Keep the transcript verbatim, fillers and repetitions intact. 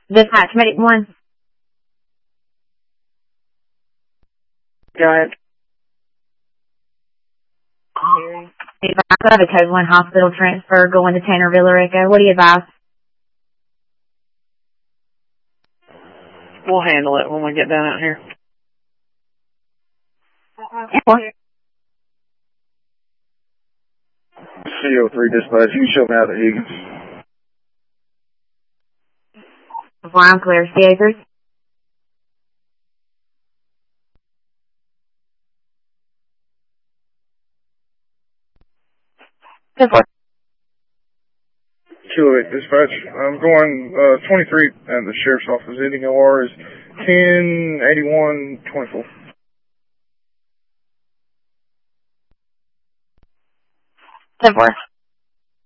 Dispatch, medic one. Go ahead. I have a code one hospital transfer going to Tanner Villarico. What do you advise? We'll handle it when we get down out here. C O three dispatch, you can show me out to Higgins. Before I'm clear, C O three. Before. Kilo eight dispatch, I'm going uh, twenty-three and the sheriff's office. Ending O R is ten eighty-one twenty-four. Before.